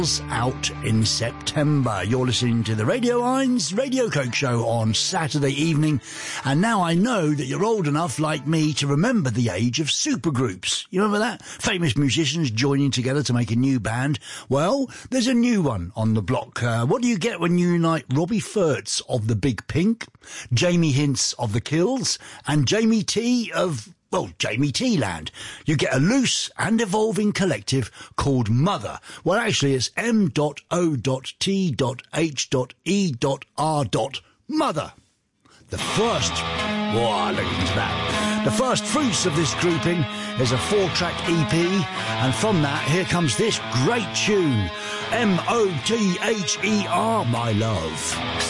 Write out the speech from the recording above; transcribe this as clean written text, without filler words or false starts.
out in September. You're listening to the Radio Hines Radio Coke Show on Saturday evening, and now I know that you're old enough like me to remember the age of supergroups. You remember that? Famous musicians joining together to make a new band. Well, there's a new one on the block. What do you get when you unite Robbie Furtz of the Big Pink, Jamie Hince of the Kills, and Jamie T of... well, Jamie T Land? You get a loose and evolving collective called Mother. Well, actually, it's M.O.T.H.E.R. Mother. The first... whoa, look into that. The first fruits of this grouping is a 4-track EP, and from that, here comes this great tune. M.O.T.H.E.R. My Love.